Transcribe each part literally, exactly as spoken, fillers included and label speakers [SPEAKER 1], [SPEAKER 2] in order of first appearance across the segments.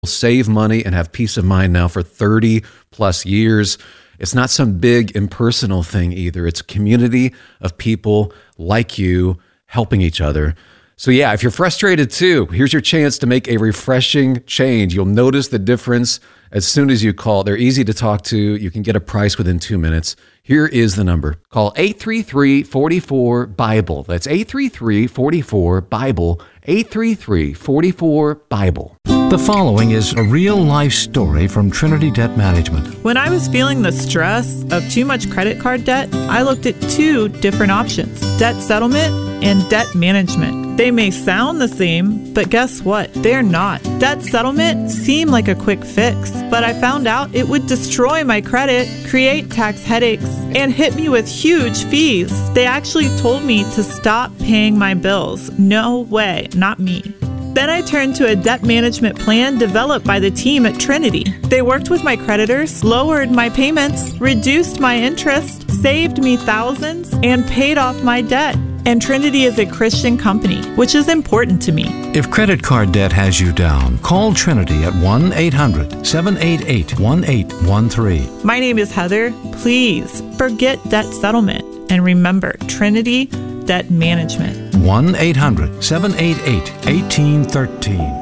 [SPEAKER 1] save money and have peace of mind now for thirty plus years. It's not some big impersonal thing either. It's a community of people like you helping each other. So yeah, if you're frustrated too, here's your chance to make a refreshing change. You'll notice the difference as soon as you call. They're easy to talk to. You can get a price within two minutes. Here is the number. Call eight three three, four four, BIBLE. That's eight three three, four four, BIBLE. eight three three, four four, BIBLE.
[SPEAKER 2] The following is a real-life story from Trinity Debt Management.
[SPEAKER 3] When I was feeling the stress of too much credit card debt, I looked at two different options: debt settlement and debt management. They may sound the same, but guess what? They're not. Debt settlement seemed like a quick fix, but I found out it would destroy my credit, create tax headaches, and hit me with huge fees. They actually told me to stop paying my bills. No way, not me. Then I turned to a debt management plan developed by the team at Trinity. They worked with my creditors, lowered my payments, reduced my interest, saved me thousands, and paid off my debt. And Trinity is a Christian company, which is important to me.
[SPEAKER 2] If credit card debt has you down, call Trinity at one eight hundred, seven eight eight, one eight one three.
[SPEAKER 3] My name is Heather. Please forget debt settlement and remember Trinity Debt Management.
[SPEAKER 2] one eight hundred, seven eight eight, one eight one three.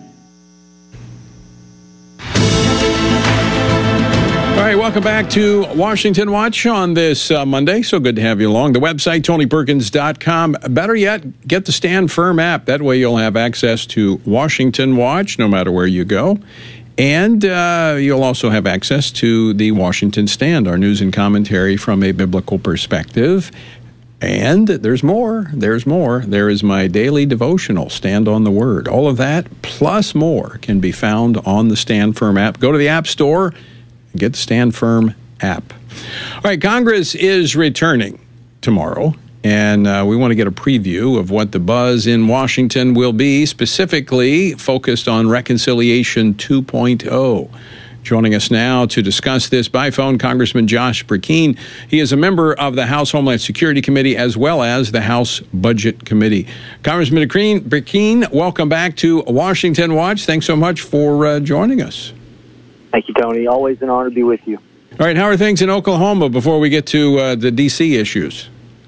[SPEAKER 4] All right, welcome back to Washington Watch on this uh, Monday. So good to have you along. The website, Tony Perkins dot com. Better yet, get the Stand Firm app. That way you'll have access to Washington Watch no matter where you go. And uh, you'll also have access to the Washington Stand, our news and commentary from a biblical perspective. And there's more. There's more. There is my daily devotional, Stand on the Word. All of that, plus more, can be found on the Stand Firm app. Go to the App Store and get the Stand Firm app. All right, Congress is returning tomorrow, and uh, we want to get a preview of what the buzz in Washington will be, specifically focused on Reconciliation two point oh. Joining us now to discuss this by phone, Congressman Josh Brecheen. He is a member of the House Homeland Security Committee as well as the House Budget Committee. Congressman Brecheen, welcome back to Washington Watch. Thanks so much for uh, joining us.
[SPEAKER 5] Thank you, Tony. Always an honor to be with you.
[SPEAKER 4] All right, how are things in Oklahoma before we get to uh, the D C issues?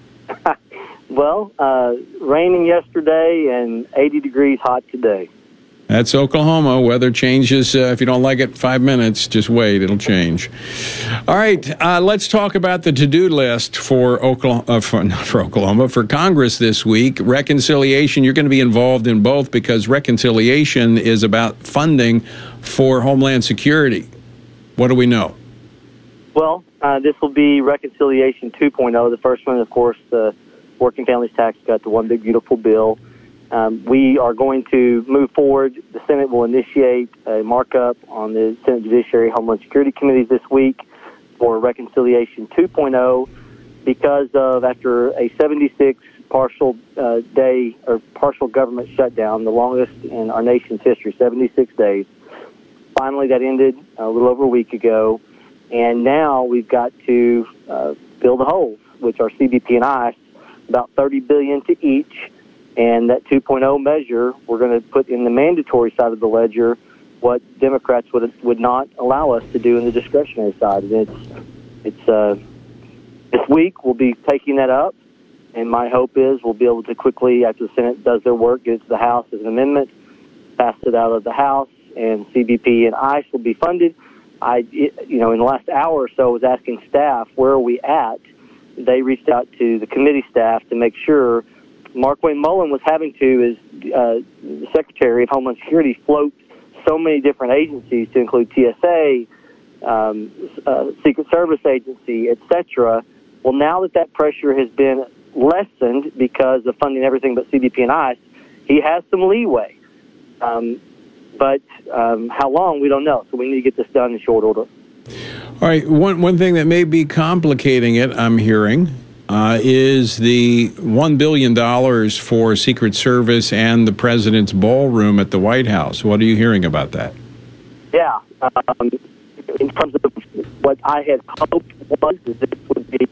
[SPEAKER 5] Well, uh, raining yesterday and eighty degrees hot today.
[SPEAKER 4] That's Oklahoma. Weather changes. Uh, if you don't like it, five minutes, just wait. It'll change. All right, uh, let's talk about the to-do list for Oklahoma, uh, for, not for Oklahoma, for Congress this week. Reconciliation, you're going to be involved in both because reconciliation is about funding for Homeland Security. What do we know?
[SPEAKER 5] Well, uh, this will be Reconciliation two point oh. The first one, of course, the Working Families Tax Cut, the one big, beautiful bill. Um, we are going to move forward. The Senate will initiate a markup on the Senate Judiciary Homeland Security Committees this week for Reconciliation two point oh because of, after a seventy-six partial uh, day or partial government shutdown, the longest in our nation's history, seventy-six days. Finally, that ended a little over a week ago, and now we've got to uh, fill the holes, which are C B P and ICE, about thirty billion dollars to each. And that two point oh measure, we're going to put in the mandatory side of the ledger what Democrats would would not allow us to do in the discretionary side. And it's it's uh, this week we'll be taking that up, and my hope is we'll be able to quickly, after the Senate does their work, get it to the House as an amendment, pass it out of the House, and C B P and ICE will be funded. I, you know, in the last hour or so, I was asking staff where are we at. They reached out to the committee staff to make sure. Markwayne Mullin was having to, as uh, the Secretary of Homeland Security, float so many different agencies to include T S A, um, uh, Secret Service Agency, et cetera. Well, now that that pressure has been lessened because of funding everything but C B P and ICE, he has some leeway. Um, but um, how long, we don't know. So we need to get this done in short order.
[SPEAKER 4] All right. One, one thing that may be complicating it, I'm hearing, Uh, is the one billion dollars for Secret Service and the President's ballroom at the White House. What are you hearing about that?
[SPEAKER 5] Yeah. Um, in terms of what I had hoped was that it would be...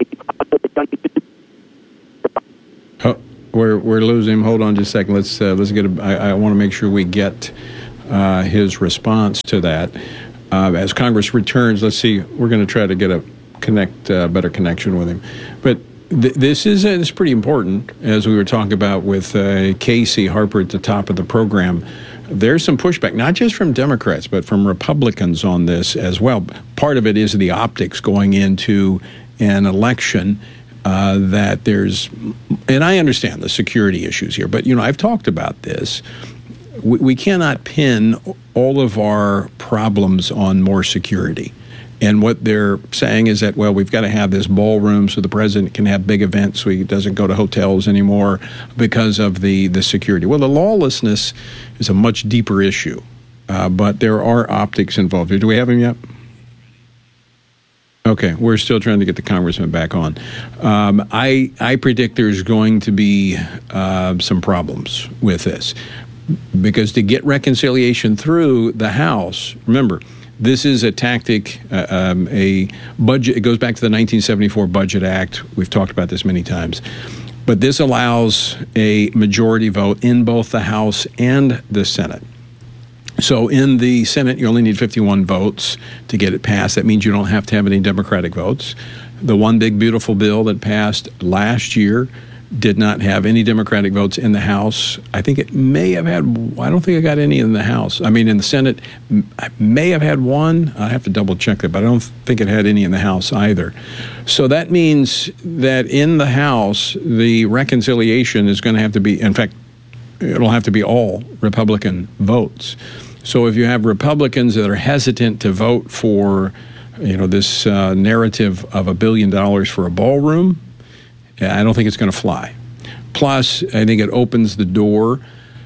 [SPEAKER 4] Oh, we're, we're losing him. Hold on just a second. Let's, uh, let's get a... I, I want to make sure we get uh, his response to that. Uh, as Congress returns, let's see, we're going to try to get a connect, uh, better connection with him. But th- this is uh, this is pretty important, as we were talking about with uh, Casey Harper at the top of the program. There's some pushback, not just from Democrats, but from Republicans on this as well. Part of it is the optics going into an election. Uh, that there's, and I understand the security issues here, but, you know, I've talked about this. We, we cannot pin all of our problems on more security. And what they're saying is that, well, we've got to have this ballroom so the president can have big events so he doesn't go to hotels anymore because of the, the security. Well, the lawlessness is a much deeper issue, uh, but there are optics involved. Do we have him yet? Okay, we're still trying to get the congressman back on. Um, I I predict there's going to be uh, some problems with this, because to get reconciliation through the House, remember, this is a tactic, uh, um, a budget. It goes back to the nineteen seventy-four Budget Act. We've talked about this many times. But this allows a majority vote in both the House and the Senate. So in the Senate, you only need fifty-one votes to get it passed. That means you don't have to have any Democratic votes. The one big beautiful bill that passed last year did not have any Democratic votes in the House. I think it may have had, I don't think it got any in the House. I mean, in the Senate, I may have had one. I have to double check that, but I don't think it had any in the House either. So that means that in the House, the reconciliation is going to have to be, in fact, it'll have to be all Republican votes. So if you have Republicans that are hesitant to vote for, you know, this uh, narrative of a billion dollars for a ballroom, I don't think it's going to fly. Plus, I think it opens the door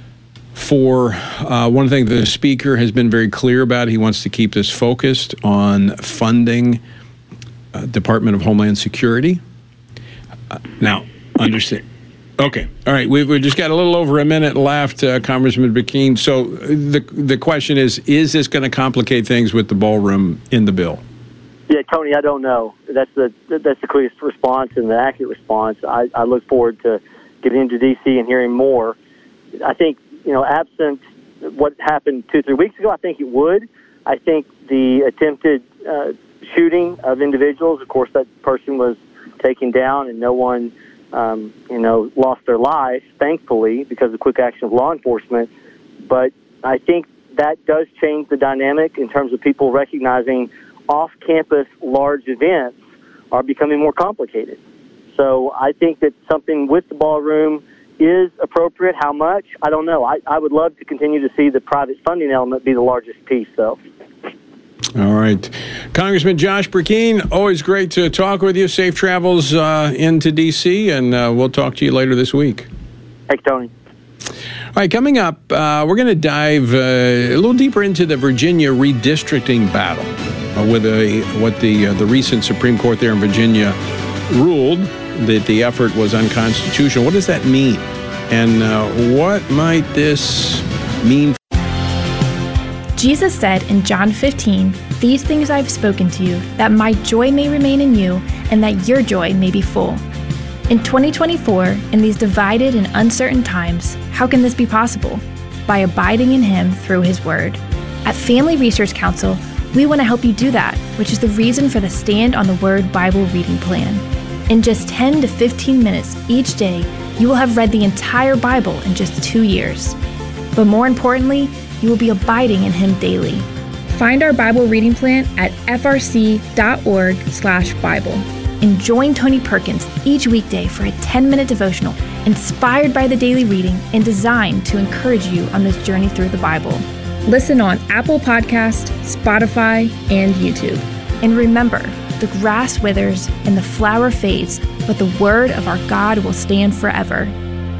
[SPEAKER 4] for uh, one thing the Speaker has been very clear about. He wants to keep this focused on funding uh, Department of Homeland Security. Uh, now, understand. Okay. All right. We've, we've just got a little over a minute left, uh, Congressman Burkeen. So the the question is, is this going to complicate things with the ballroom in the bill?
[SPEAKER 5] Yeah, Tony, I don't know. That's the that's the clearest response and the accurate response. I, I look forward to getting into D C and hearing more. I think, you know, absent what happened two, three weeks ago, I think it would. I think the attempted uh, shooting of individuals, of course, that person was taken down and no one, um, you know, lost their life, thankfully, because of quick action of law enforcement. But I think that does change the dynamic in terms of people recognizing off-campus large events are becoming more complicated. So I think that something with the ballroom is appropriate. How much? I don't know. I, I would love to continue to see the private funding element be the largest piece, though.
[SPEAKER 4] All right. Congressman Josh Burkeen, always great to talk with you. Safe travels uh, into D C, and uh, we'll talk to you later this week.
[SPEAKER 5] Thanks, Tony.
[SPEAKER 4] All right, coming up, uh, we're going to dive uh, a little deeper into the Virginia redistricting battle uh, with a, what the uh, the recent Supreme Court there in Virginia ruled that the effort was unconstitutional. What does that mean? And uh, what might this mean?
[SPEAKER 6] Jesus said in John fifteen, "These things I've spoken to you, that my joy may remain in you, and that your joy may be full." In twenty twenty-four, in these divided and uncertain times, how can this be possible? By abiding in Him through His Word. At Family Research Council, we want to help you do that, which is the reason for the Stand on the Word Bible reading plan. In just ten to fifteen minutes each day, you will have read the entire Bible in just two years. But more importantly, you will be abiding in Him daily. Find our Bible reading plan at f r c dot org slash Bible. And join Tony Perkins each weekday for a ten-minute devotional inspired by the daily reading and designed to encourage you on this journey through the Bible. Listen on Apple Podcast, Spotify, and YouTube. And remember, the grass withers and the flower fades, but the word of our God will stand forever.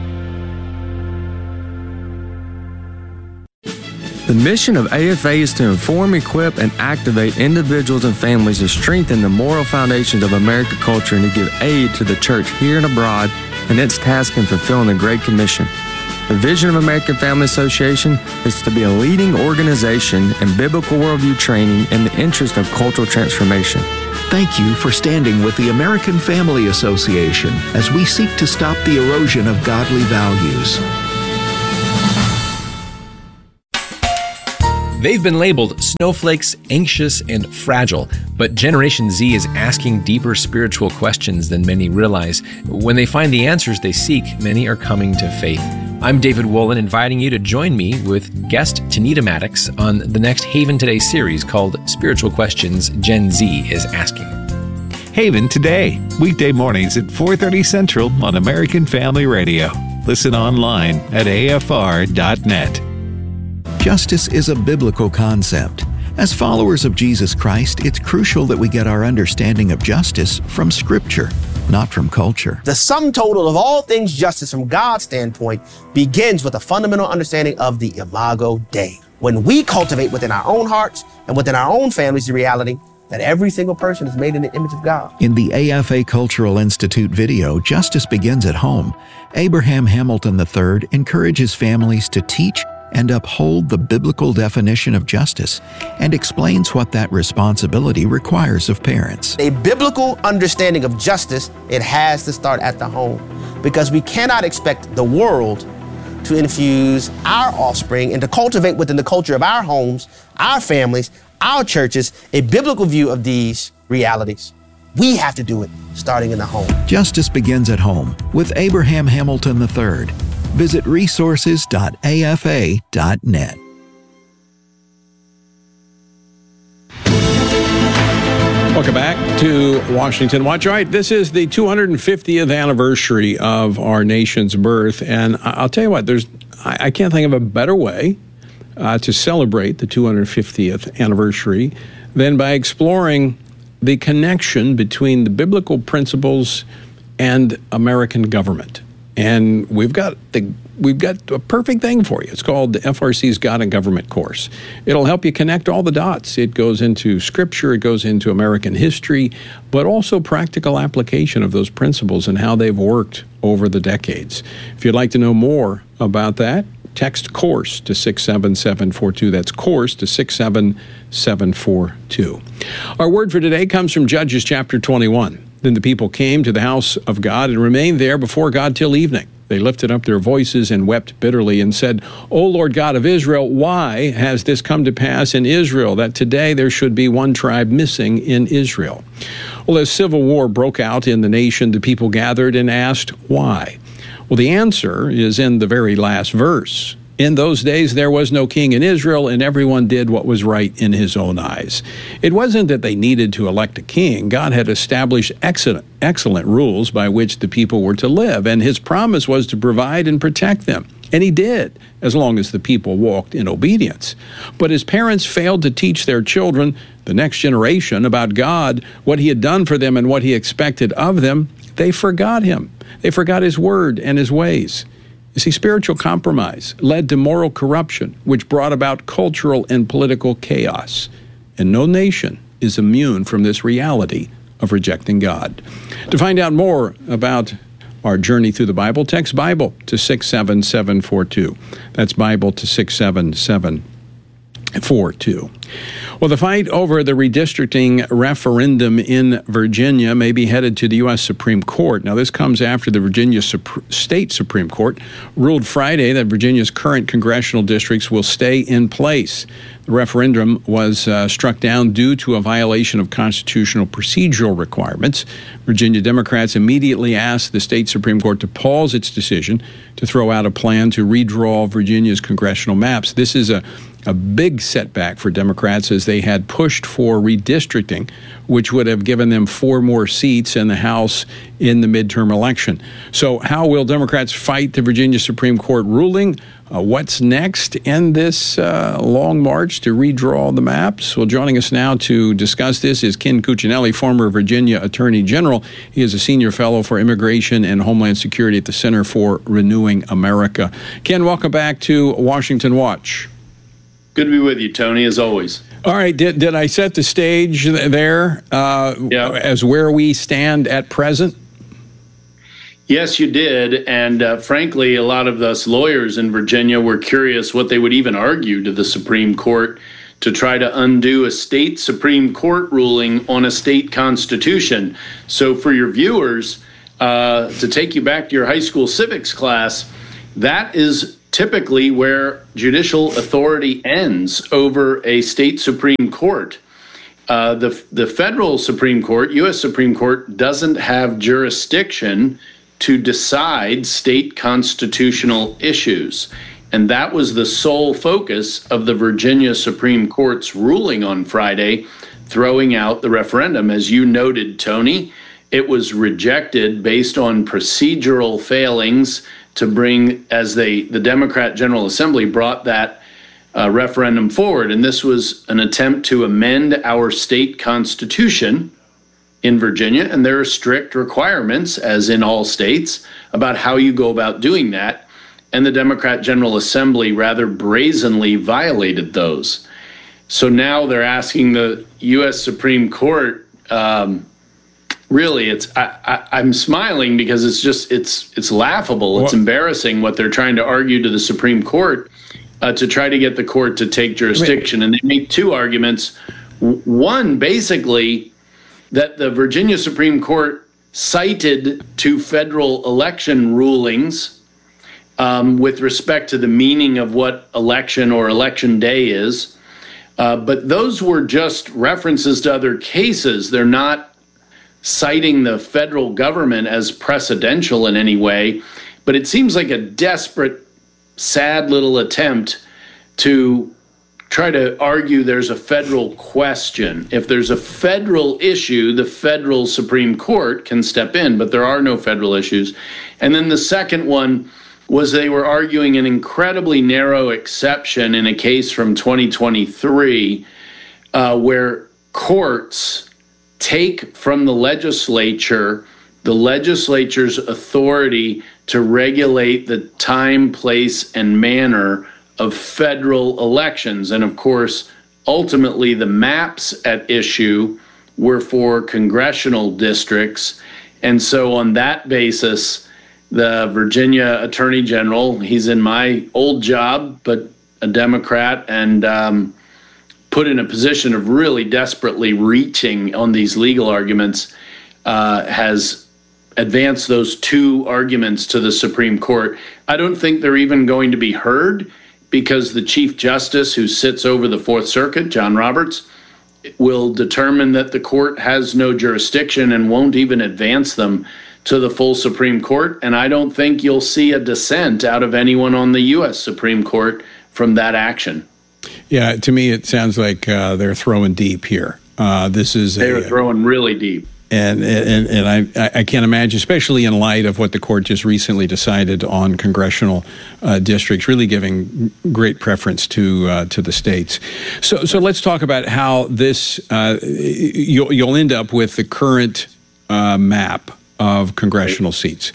[SPEAKER 7] The mission of A F A is to inform, equip, and activate individuals and families to strengthen the moral foundations of American culture and to give aid to the church here and abroad in its task in fulfilling the Great Commission. The vision of American Family Association is to be a leading organization in biblical worldview training in the interest of cultural transformation.
[SPEAKER 8] Thank you for standing with the American Family Association as we seek to stop the erosion of godly values.
[SPEAKER 9] They've been labeled snowflakes, anxious, and fragile, but Generation Z is asking deeper spiritual questions than many realize. When they find the answers they seek, many are coming to faith. I'm David Wolin, inviting you to join me with guest Tanita Maddox on the next Haven Today series called Spiritual Questions Gen Z is Asking.
[SPEAKER 10] Haven Today, weekday mornings at four thirty Central on American Family Radio. Listen online at A F R dot net.
[SPEAKER 8] Justice is a biblical concept. As followers of Jesus Christ, it's crucial that we get our understanding of justice from Scripture, not from culture.
[SPEAKER 11] The sum total of all things justice from God's standpoint begins with a fundamental understanding of the Imago Dei. When we cultivate within our own hearts and within our own families the reality that every single person is made in the image of God.
[SPEAKER 8] In the A F A Cultural Institute video, Justice Begins at Home, Abraham Hamilton the third encourages families to teach and uphold the biblical definition of justice and explains what that responsibility requires of parents.
[SPEAKER 11] A biblical understanding of justice, it has to start at the home, because we cannot expect the world to infuse our offspring and to cultivate within the culture of our homes, our families, our churches, a biblical view of these realities. We have to do it starting in the home.
[SPEAKER 8] Justice Begins at Home with Abraham Hamilton the third. Visit resources dot A F A dot net.
[SPEAKER 4] Welcome back to Washington Watch. All right, this is the two hundred fiftieth anniversary of our nation's birth, and I'll tell you what, there's I, I can't think of a better way uh, to celebrate the two hundred fiftieth anniversary than by exploring the connection between the biblical principles and American government. And we've got the we've got a perfect thing for you. It's called the F R C's God and Government course. It'll help you connect all the dots. It goes into scripture, it goes into American history, but also practical application of those principles and how they've worked over the decades. If you'd like to know more about that, text COURSE to six seven seven four two. That's COURSE to six seven seven four two. Our word for today comes from Judges chapter twenty-one. Then the people came to the house of God and remained there before God till evening. They lifted up their voices and wept bitterly and said, O Lord God of Israel, why has this come to pass in Israel, that today there should be one tribe missing in Israel? Well, as civil war broke out in the nation, the people gathered and asked, why? Well, the answer is in the very last verse. In those days, there was no king in Israel, and everyone did what was right in his own eyes. It wasn't that they needed to elect a king. God had established excellent, excellent rules by which the people were to live, and his promise was to provide and protect them. And he did, as long as the people walked in obedience. But his parents failed to teach their children, the next generation, about God, what he had done for them and what he expected of them. They forgot him. They forgot his word and his ways. You see, spiritual compromise led to moral corruption, which brought about cultural and political chaos. And no nation is immune from this reality of rejecting God. To find out more about our journey through the Bible, text Bible to six seven seven four two. That's Bible to six seven seven four two. Well, the fight over the redistricting referendum in Virginia may be headed to the U S Supreme Court. Now, this comes after the Virginia Sup- State Supreme Court ruled Friday that Virginia's current congressional districts will stay in place. The referendum was uh, struck down due to a violation of constitutional procedural requirements. Virginia Democrats immediately asked the state Supreme Court to pause its decision to throw out a plan to redraw Virginia's congressional maps. This is a A big setback for Democrats as they had pushed for redistricting, which would have given them four more seats in the House in the midterm election. So how will Democrats fight the Virginia Supreme Court ruling? Uh, what's next in this uh, long march to redraw the maps? Well, joining us now to discuss this is Ken Cuccinelli, former Virginia Attorney General. He is a senior fellow for immigration and homeland security at the Center for Renewing America. Ken, welcome back to Washington Watch.
[SPEAKER 12] Good to be with you, Tony, as always.
[SPEAKER 4] All right. Did, did I set the stage there uh,
[SPEAKER 12] yeah.
[SPEAKER 4] as where we stand at present?
[SPEAKER 12] Yes, you did. And uh, frankly, a lot of us lawyers in Virginia were curious what they would even argue to the Supreme Court to try to undo a state Supreme Court ruling on a state constitution. So for your viewers, uh, to take you back to your high school civics class, that is typically where judicial authority ends over a state Supreme Court. Uh, the, the federal Supreme Court, U S Supreme Court, doesn't have jurisdiction to decide state constitutional issues. And that was the sole focus of the Virginia Supreme Court's ruling on Friday, throwing out the referendum. As you noted, Tony, it was rejected based on procedural failings to bring, as they, the Democrat General Assembly brought that uh, referendum forward. And this was an attempt to amend our state constitution in Virginia. And there are strict requirements, as in all states, about how you go about doing that. And the Democrat General Assembly rather brazenly violated those. So now they're asking the U S Supreme Court, um, really, it's I, I, I'm smiling because it's just, it's it's laughable. It's embarrassing what they're trying to argue to the Supreme Court uh, to try to get the court to take jurisdiction. And they make two arguments. One, basically, that the Virginia Supreme Court cited two federal election rulings um, with respect to the meaning of what election or election day is. Uh, but those were just references to other cases. They're not citing the federal government as precedential in any way. But it seems like a desperate, sad little attempt to try to argue there's a federal question. If there's a federal issue, the federal Supreme Court can step in, but there are no federal issues. And then the second one was they were arguing an incredibly narrow exception in a case from twenty twenty-three uh, where courts take from the legislature the legislature's authority to regulate the time, place, and manner of federal elections. And of course, ultimately, the maps at issue were for congressional districts. And so on that basis, the Virginia Attorney General, he's in my old job, but a Democrat, and um, put in a position of really desperately reaching on these legal arguments, uh, has advanced those two arguments to the Supreme Court. I don't think they're even going to be heard because the Chief Justice who sits over the Fourth Circuit, John Roberts, will determine that the court has no jurisdiction and won't even advance them to the full Supreme Court. And I don't think you'll see a dissent out of anyone on the U S Supreme Court from that action.
[SPEAKER 4] Yeah, to me, it sounds like uh, they're throwing deep here. Uh, this is
[SPEAKER 12] They're
[SPEAKER 4] a,
[SPEAKER 12] throwing really deep.
[SPEAKER 4] And and and I I can't imagine, especially in light of what the court just recently decided on congressional uh, districts, really giving great preference to uh, to the states. So so let's talk about how this uh, you'll you'll end up with the current uh, map of congressional seats.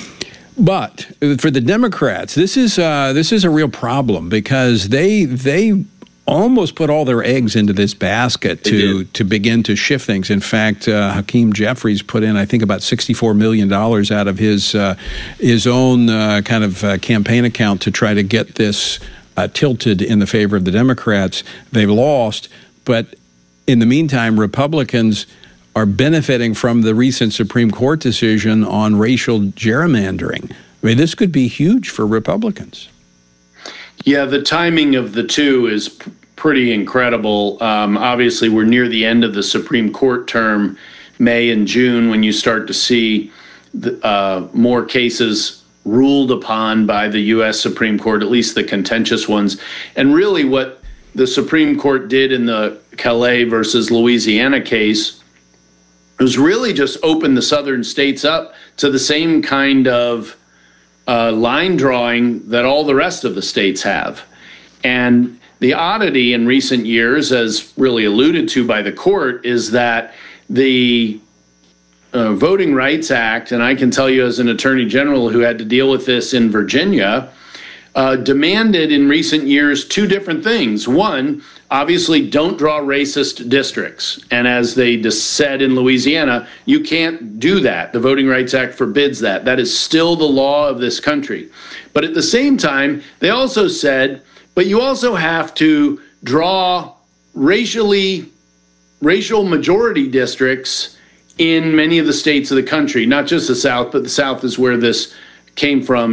[SPEAKER 4] But for the Democrats, this is uh, this is a real problem because they they. almost put all their eggs into this basket to to begin to shift things. In fact, uh, Hakeem Jeffries put in, I think, about sixty-four million dollars out of his uh, his own uh, kind of uh, campaign account to try to get this uh, tilted in the favor of the Democrats. They've lost, but in the meantime, Republicans are benefiting from the recent Supreme Court decision on racial gerrymandering. I mean, this could be huge for Republicans.
[SPEAKER 12] Yeah, the timing of the two is p- pretty incredible. Um, obviously, we're near the end of the Supreme Court term, May and June, when you start to see the, uh, more cases ruled upon by the U S Supreme Court, at least the contentious ones. And really what the Supreme Court did in the Calais versus Louisiana case was really just open the southern states up to the same kind of Uh, line drawing that all the rest of the states have. And the oddity in recent years, as really alluded to by the court, is that the uh, Voting Rights Act, and I can tell you as an attorney general who had to deal with this in Virginia, uh, demanded in recent years two different things. One, obviously, don't draw racist districts. And as they just said in Louisiana, you can't do that. The Voting Rights Act forbids that. That is still the law of this country. But at the same time, they also said, but you also have to draw racially, racial majority districts in many of the states of the country, not just the South, but the South is where this came from and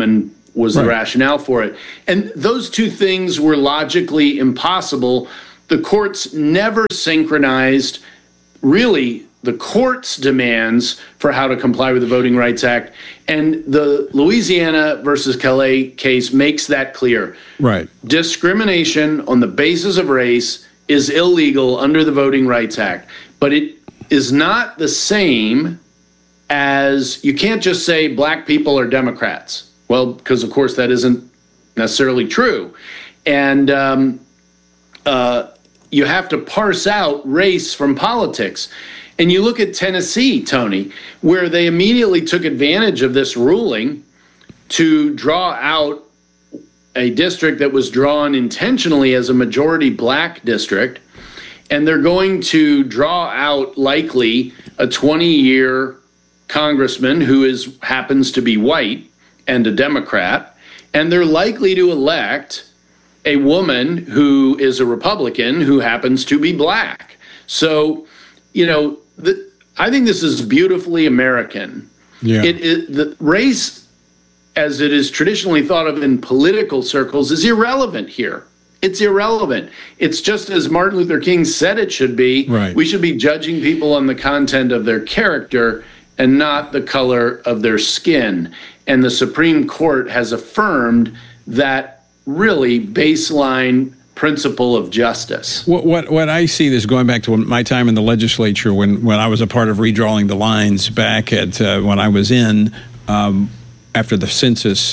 [SPEAKER 12] was right. the rationale for it. And those two things were logically impossible. The courts never synchronized, really, the court's demands for how to comply with the Voting Rights Act. And the Louisiana versus Calais case makes that clear.
[SPEAKER 4] Right.
[SPEAKER 12] Discrimination on the basis of race is illegal under the Voting Rights Act. But it is not the same as, you can't just say black people are Democrats. Well, because of course that isn't necessarily true. And um, uh, you have to parse out race from politics. And you look at Tennessee, Tony, where they immediately took advantage of this ruling to draw out a district that was drawn intentionally as a majority black district. And they're going to draw out likely a twenty-year congressman who is happens to be white and a Democrat. And they're likely to elect a woman who is a Republican who happens to be black. So, you know, the, I think this is beautifully American.
[SPEAKER 4] Yeah.
[SPEAKER 12] It, it, the race, as it is traditionally thought of in political circles, is irrelevant here. It's irrelevant. It's just as Martin Luther King said it should be.
[SPEAKER 4] Right.
[SPEAKER 12] We should be judging people on the content of their character and not the color of their skin. And the Supreme Court has affirmed that really baseline principle of justice.
[SPEAKER 4] What, what what I see this going back to my time in the legislature when, when I was a part of redrawing the lines back at uh, when I was in um, after the census.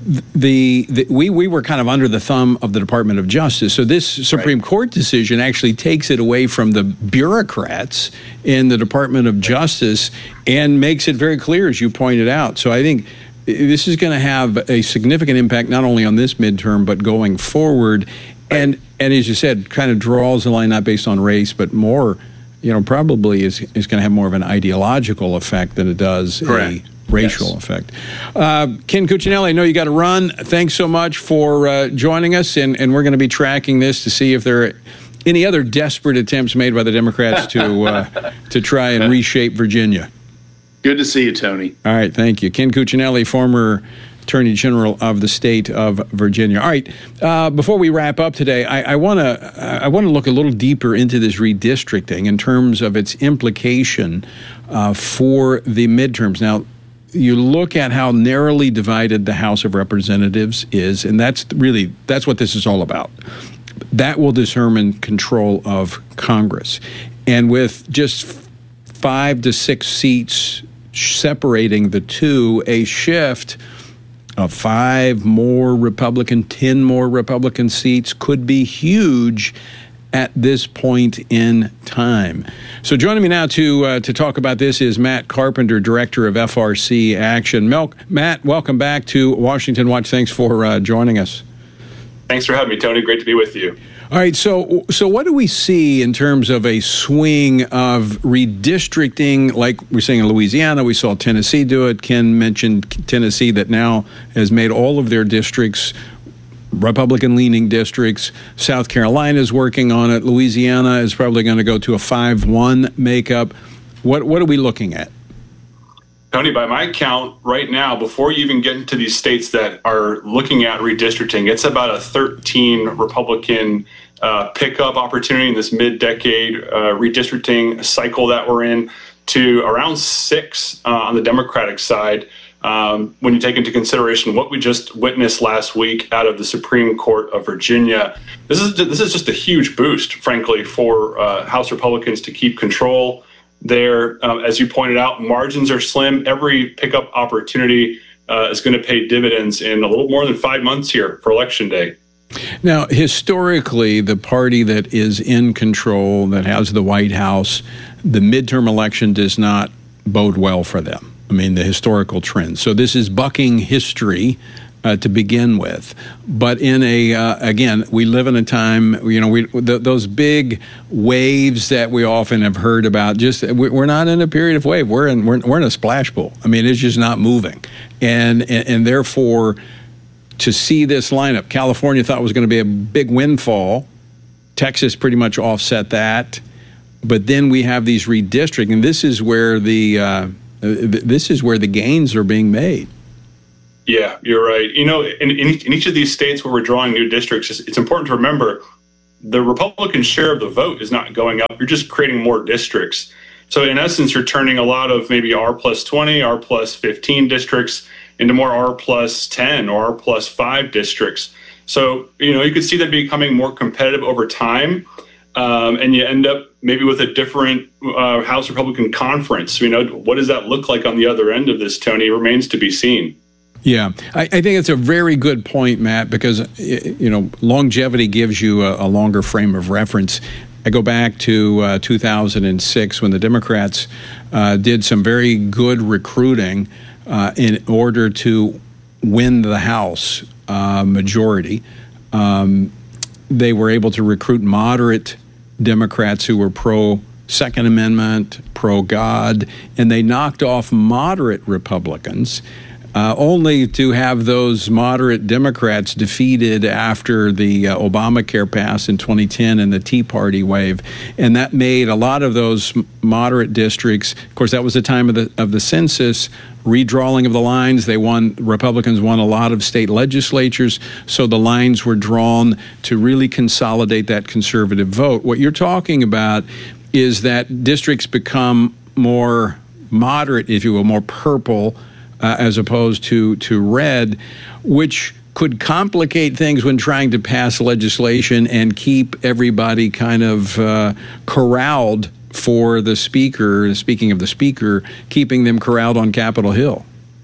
[SPEAKER 4] The, the we we were kind of under the thumb of the Department of Justice. So this Supreme right. Court decision actually takes it away from the bureaucrats in the Department of Justice and makes it very clear, as you pointed out. So I think this is going to have a significant impact not only on this midterm but going forward. And and as you said, kind of draws the line not based on race, but more, you know, probably is is going to have more of an ideological effect than it does
[SPEAKER 12] Correct.
[SPEAKER 4] a racial yes. effect. Uh, Ken Cuccinelli, I know you got to run. Thanks so much for uh, joining us, and, and we're going to be tracking this to see if there are any other desperate attempts made by the Democrats to uh, to try and reshape Virginia.
[SPEAKER 12] Good to see you, Tony.
[SPEAKER 4] All right, thank you. Ken Cuccinelli, former Attorney General of the state of Virginia. All right, uh, before we wrap up today, I want to I want to look a little deeper into this redistricting in terms of its implication uh, for the midterms. Now, you look at how narrowly divided the House of Representatives is, and that's really that's what this is all about. That will determine control of Congress, and with just five to six seats separating the two, a shift of five more Republican, ten more Republican seats could be huge at this point in time. So joining me now to uh, to talk about this is Matt Carpenter, Director of F R C Action. Mel- Matt, welcome back to Washington Watch. Thanks for uh, joining us.
[SPEAKER 13] Thanks for having me, Tony. Great to be with you.
[SPEAKER 4] All right, so so what do we see in terms of a swing of redistricting? Like we're seeing in Louisiana, we saw Tennessee do it. Ken mentioned Tennessee that now has made all of their districts Republican-leaning districts. South Carolina is working on it. Louisiana is probably going to go to a five one makeup. What what are we looking at?
[SPEAKER 13] Tony, by my count, right now, before you even get into these states that are looking at redistricting, it's about a thirteen Republican uh, pickup opportunity in this mid-decade uh, redistricting cycle that we're in, to around six uh, on the Democratic side. Um, when you take into consideration what we just witnessed last week out of the Supreme Court of Virginia, this is this is just a huge boost, frankly, for uh, House Republicans to keep control there. Um, as you pointed out, margins are slim. Every pickup opportunity uh, is going to pay dividends in a little more than five months here for Election Day.
[SPEAKER 4] Now, historically, the party that is in control, that has the White House, the midterm election does not bode well for them. I mean, the historical trend. So this is bucking history uh, to begin with. But in a, uh, again, we live in a time, you know, we th- those big waves that we often have heard about, just we're not in a period of wave. We're in, we're, we're in a splash pool. I mean, it's just not moving. And, and, and therefore, to see this lineup, California thought was going to be a big windfall. Texas pretty much offset that. But then we have these redistricting, and this is where the... Uh, This is where the gains are being made.
[SPEAKER 13] Yeah, you're right. You know, in, in, in each of these states where we're drawing new districts, it's important to remember the Republican share of the vote is not going up. You're just creating more districts. So in essence, you're turning a lot of maybe R plus twenty, R plus fifteen districts into more R plus ten or R plus five districts. So, you know, you could see that becoming more competitive over time. Um, and you end up maybe with a different uh, House Republican conference. You know, what does that look like on the other end of this, Tony? It remains to be seen.
[SPEAKER 4] Yeah, I, I think it's a very good point, Matt, because, you know, longevity gives you a, a longer frame of reference. I go back to uh, two thousand six when the Democrats uh, did some very good recruiting uh, in order to win the House uh, majority. Um, they were able to recruit moderate Democrats who were pro Second Amendment, pro God, and they knocked off moderate Republicans. Uh, only to have those moderate Democrats defeated after the uh, Obamacare pass in twenty ten and the Tea Party wave. And that made a lot of those moderate districts, of course, that was the time of the of the census, redrawing of the lines. They won, Republicans won a lot of state legislatures, so the lines were drawn to really consolidate that conservative vote. What you're talking about is that districts become more moderate, if you will, more purple, Uh, as opposed to, to red, which could complicate things when trying to pass legislation and keep everybody kind of uh, corralled for the speaker, speaking of the speaker, keeping them corralled on Capitol Hill.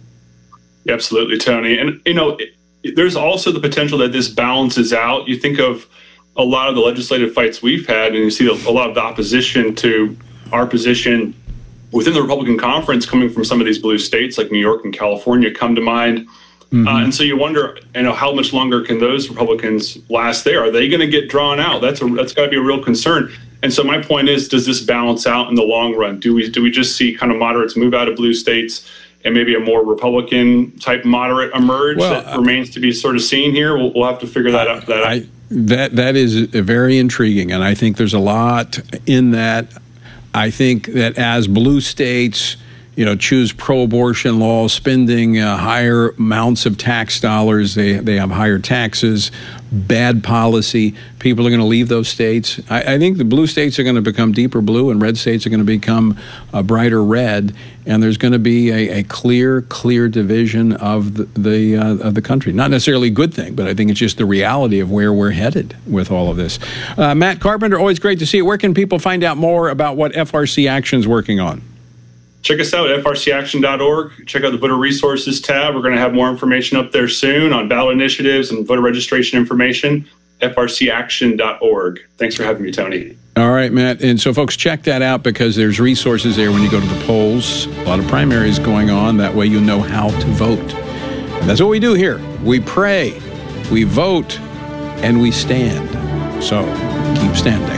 [SPEAKER 13] Absolutely, Tony. And, you know, it, there's also the potential that this balances out. You think of a lot of the legislative fights we've had, and you see a lot of the opposition to our position within the Republican conference coming from some of these blue states like New York and California come to mind. Mm-hmm. Uh, and so you wonder, you know, how much longer can those Republicans last there? Are they going to get drawn out? That's a, that's got to be a real concern. And so my point is, does this balance out in the long run? Do we do we just see kind of moderates move out of blue states and maybe a more Republican type moderate emerge? Well, that uh, remains to be sort of seen here. We'll, we'll have to figure that out. That,
[SPEAKER 4] I, that that is very intriguing, and I think there's a lot in that. I think that as blue states, you know, choose pro-abortion laws, spending uh, higher amounts of tax dollars, they they have higher taxes, bad policy, people are going to leave those states. I, I think the blue states are going to become deeper blue and red states are going to become a brighter red, and there's going to be a, a clear, clear division of the, the uh, of the country. Not necessarily a good thing, but I think it's just the reality of where we're headed with all of this. Uh, Matt Carpenter, always great to see you. Where can people find out more about what F R C Action's working on?
[SPEAKER 13] Check us out at F R C action dot org. Check out the Voter Resources tab. We're going to have more information up there soon on ballot initiatives and voter registration information. F R C action dot org. Thanks for having me, Tony.
[SPEAKER 4] All right, Matt. And so, folks, check that out because there's resources there when you go to the polls. A lot of primaries going on. That way you know how to vote. And that's what we do here. We pray, we vote, and we stand. So keep standing.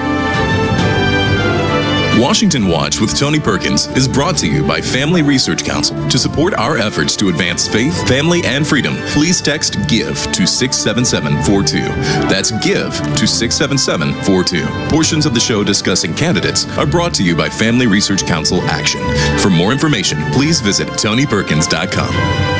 [SPEAKER 14] Washington Watch with Tony Perkins is brought to you by Family Research Council. To support our efforts to advance faith, family, and freedom, please text GIVE to six seven seven four two. That's GIVE to six seven seven four two. Portions of the show discussing candidates are brought to you by Family Research Council Action. For more information, please visit tony perkins dot com.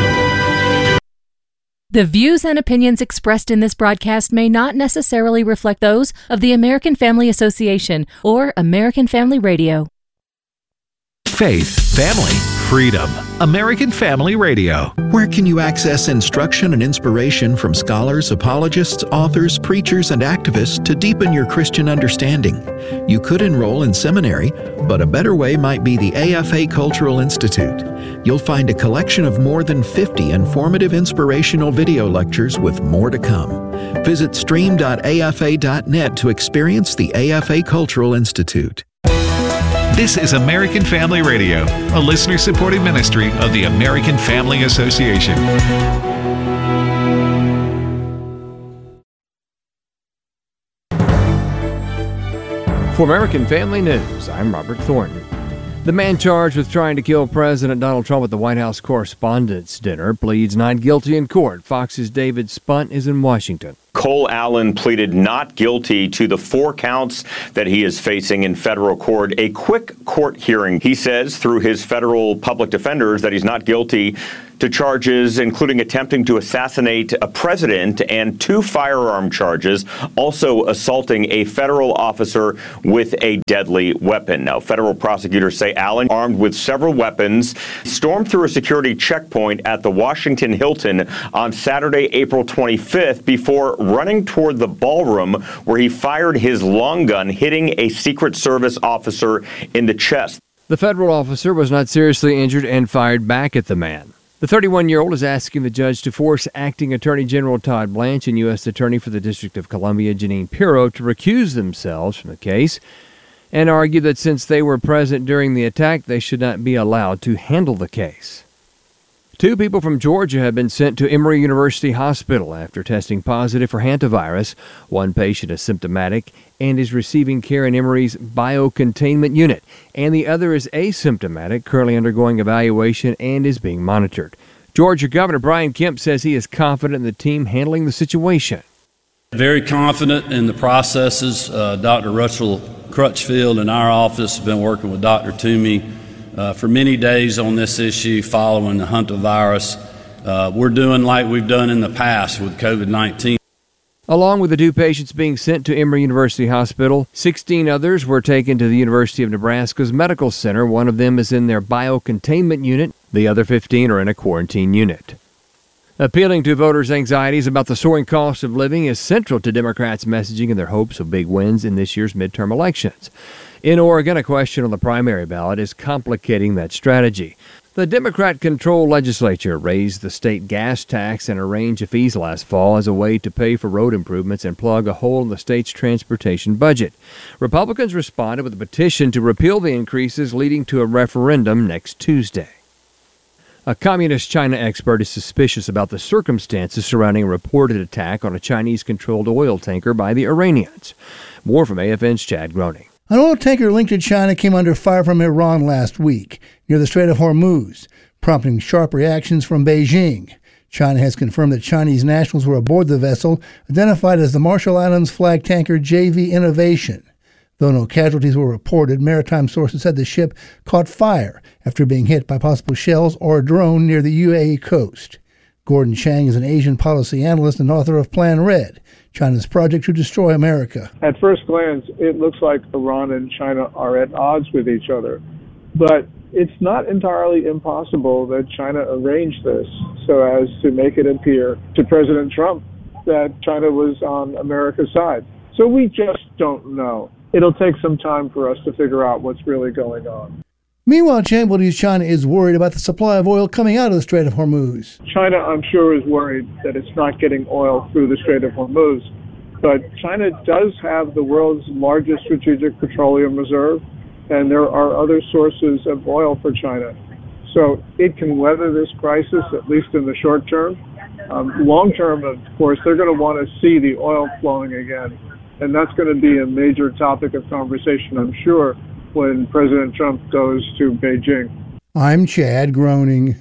[SPEAKER 15] The views and opinions expressed in this broadcast may not necessarily reflect those of the American Family Association or American Family Radio.
[SPEAKER 10] Faith, family, freedom. American Family Radio.
[SPEAKER 8] Where can you access instruction and inspiration from scholars, apologists, authors, preachers, and activists to deepen your Christian understanding? You could enroll in seminary, but a better way might be the A F A Cultural Institute. You'll find a collection of more than fifty informative, inspirational video lectures with more to come. Visit stream dot a f a dot net to experience the A F A Cultural Institute.
[SPEAKER 10] This is American Family Radio, a listener-supported ministry of the American Family Association.
[SPEAKER 16] For American Family News, I'm Robert Thornton. The man charged with trying to kill President Donald Trump at the White House Correspondents' Dinner pleads not guilty in court. Fox's David Spunt is in Washington.
[SPEAKER 17] Cole Allen pleaded not guilty to the four counts that he is facing in federal court. A quick court hearing, he says, through his federal public defenders, that he's not guilty to charges including attempting to assassinate a president and two firearm charges, also assaulting a federal officer with a deadly weapon. Now, federal prosecutors say Allen, armed with several weapons, stormed through a security checkpoint at the Washington Hilton on Saturday, April twenty-fifth, before running toward the ballroom where he fired his long gun, hitting a Secret Service officer in the chest.
[SPEAKER 16] The federal officer was not seriously injured and fired back at the man. The thirty-one-year-old is asking the judge to force Acting Attorney General Todd Blanche and U S Attorney for the District of Columbia Jeanine Pirro to recuse themselves from the case and argue that since they were present during the attack, they should not be allowed to handle the case. Two people from Georgia have been sent to Emory University Hospital after testing positive for hantavirus. One patient is symptomatic and is receiving care in Emory's biocontainment unit, and the other is asymptomatic, currently undergoing evaluation and is being monitored. Georgia Governor Brian Kemp says he is confident in the team handling the situation.
[SPEAKER 18] Very confident in the processes. Uh, Doctor Russell Crutchfield in our office has been working with Doctor Toomey Uh, for many days on this issue following the hantavirus. Uh, we're doing like we've done in the past with COVID nineteen.
[SPEAKER 16] Along with the two patients being sent to Emory University Hospital, sixteen others were taken to the University of Nebraska's Medical Center. One of them is in their biocontainment unit. The other fifteen are in a quarantine unit. Appealing to voters' anxieties about the soaring cost of living is central to Democrats' messaging and their hopes of big wins in this year's midterm elections. In Oregon, a question on the primary ballot is complicating that strategy. The Democrat-controlled legislature raised the state gas tax and a range of fees last fall as a way to pay for road improvements and plug a hole in the state's transportation budget. Republicans responded with a petition to repeal the increases, leading to a referendum next Tuesday. A communist China expert is suspicious about the circumstances surrounding a reported attack on a Chinese-controlled oil tanker by the Iranians. More from A F N's Chad Groening.
[SPEAKER 19] An oil tanker linked to China came under fire from Iran last week near the Strait of Hormuz, prompting sharp reactions from Beijing. China has confirmed that Chinese nationals were aboard the vessel, identified as the Marshall Islands flag tanker J V Innovation. Though no casualties were reported, maritime sources said the ship caught fire after being hit by possible shells or a drone near the U A E coast. Gordon Chang is an Asian policy analyst and author of Plan Red, China's project to destroy America.
[SPEAKER 20] At first glance, it looks like Iran and China are at odds with each other. But it's not entirely impossible that China arranged this so as to make it appear to President Trump that China was on America's side. So we just don't know. It'll take some time for us to figure out what's really going on.
[SPEAKER 19] Meanwhile, Chang believes China is worried about the supply of oil coming out of the Strait of Hormuz.
[SPEAKER 20] China, I'm sure, is worried that it's not getting oil through the Strait of Hormuz. But China does have the world's largest strategic petroleum reserve, and there are other sources of oil for China. So it can weather this crisis, at least in the short term. Um, long term, of course, they're going to want to see the oil flowing again. And that's going to be a major topic of conversation, I'm sure, when President Trump goes to Beijing.
[SPEAKER 19] I'm Chad Groening.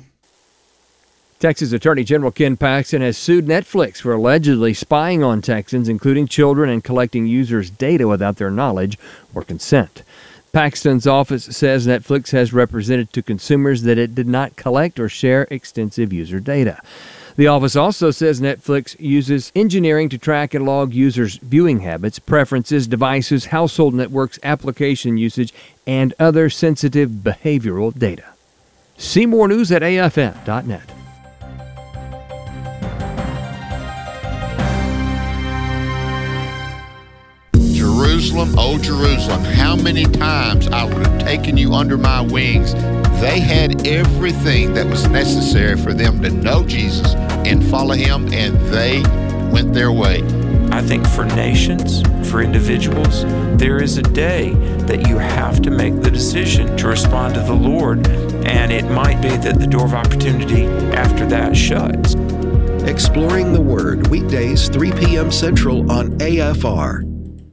[SPEAKER 16] Texas Attorney General Ken Paxton has sued Netflix for allegedly spying on Texans, including children, and collecting users' data without their knowledge or consent. Paxton's office says Netflix has represented to consumers that it did not collect or share extensive user data. The office also says Netflix uses engineering to track and log users' viewing habits, preferences, devices, household networks, application usage, and other sensitive behavioral data. See more news at A F N dot net.
[SPEAKER 21] Jerusalem, oh Jerusalem, how many times I would have taken you under my wings. They had everything that was necessary for them to know Jesus and follow him, and they went their way.
[SPEAKER 22] I think for nations, for individuals, there is a day that you have to make the decision to respond to the Lord, and it might be that the door of opportunity after that shuts.
[SPEAKER 23] Exploring the Word, weekdays, three p.m. Central on A F R.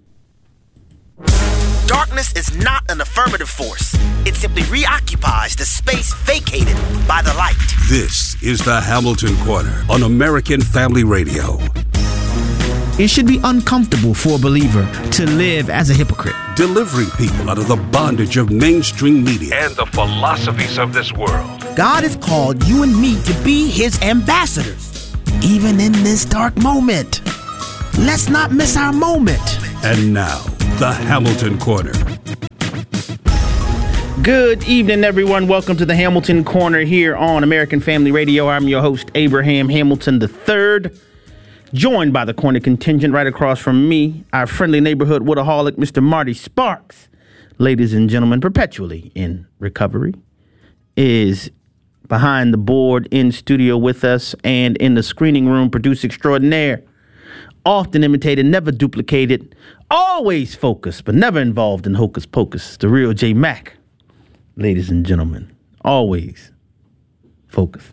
[SPEAKER 24] Darkness is not an affirmative force. It simply reoccupies the space vacated by the light.
[SPEAKER 25] This is the Hamilton Corner on American Family Radio.
[SPEAKER 26] It should be uncomfortable for a believer to live as a hypocrite.
[SPEAKER 25] Delivering people out of the bondage of mainstream media
[SPEAKER 27] and the philosophies of this world.
[SPEAKER 24] God has called you and me to be his ambassadors, even in this dark moment. Let's not miss our moment.
[SPEAKER 25] And now, the Hamilton Corner.
[SPEAKER 1] Good evening, everyone. Welcome to the Hamilton Corner here on American Family Radio. I'm your host, Abraham Hamilton the third, joined by the corner contingent right across from me, our friendly neighborhood Woodaholic, Mister Marty Sparks. Ladies and gentlemen, perpetually in recovery, is behind the board in studio with us and in the screening room, producer extraordinaire, often imitated, never duplicated, always focused, but never involved in hocus pocus, the real J Mac. Ladies and gentlemen, always focused.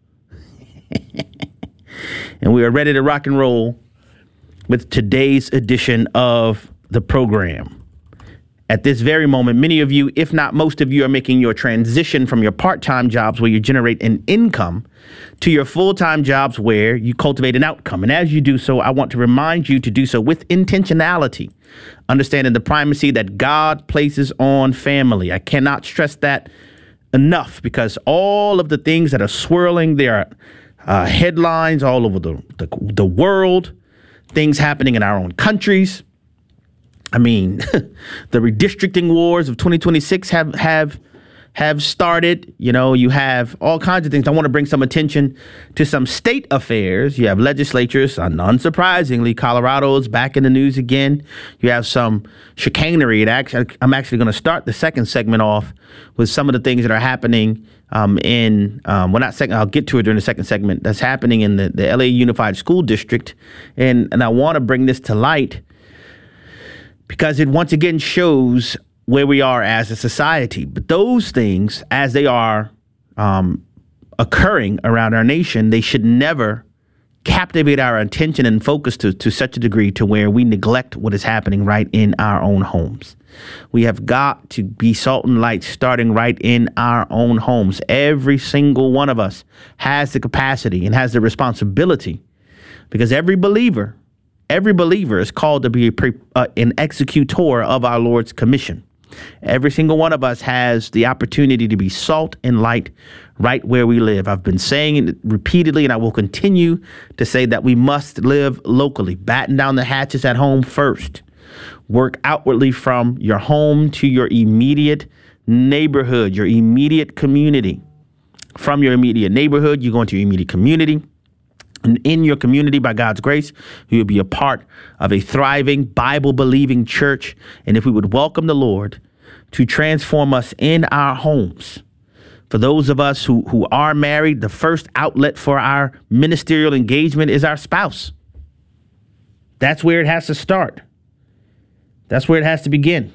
[SPEAKER 1] And we are ready to rock and roll with today's edition of the program. At this very moment, many of you, if not most of you, are making your transition from your part-time jobs where you generate an income to your full-time jobs where you cultivate an outcome. And as you do so, I want to remind you to do so with intentionality, understanding the primacy that God places on family. I cannot stress that enough, because all of the things that are swirling, there are uh, headlines all over the, the, the world, things happening in our own countries. I mean, the redistricting wars of twenty twenty-six have have have started. You know, you have all kinds of things. I want to bring some attention to some state affairs. You have legislatures, and unsurprisingly, Colorado is back in the news again. You have some chicanery. It actually, I'm actually going to start the second segment off with some of the things that are happening um, in, um, well, not second, I'll get to it during the second segment, that's happening in the, the L A Unified School District. And, and I want to bring this to light because it once again shows where we are as a society. But those things, as they are um, occurring around our nation, they should never captivate our attention and focus to, to such a degree to where we neglect what is happening right in our own homes. We have got to be salt and light starting right in our own homes. Every single one of us has the capacity and has the responsibility, because every believer Every believer is called to be a pre, uh, an executor of our Lord's commission. Every single one of us has the opportunity to be salt and light right where we live. I've been saying it repeatedly, and I will continue to say that we must live locally. Batten down the hatches at home first. Work outwardly from your home to your immediate neighborhood, your immediate community. From your immediate neighborhood, you go into your immediate community. And in your community, by God's grace, you will be a part of a thriving, Bible-believing church. And if we would welcome the Lord to transform us in our homes, for those of us who, who are married, the first outlet for our ministerial engagement is our spouse. That's where it has to start. That's where it has to begin.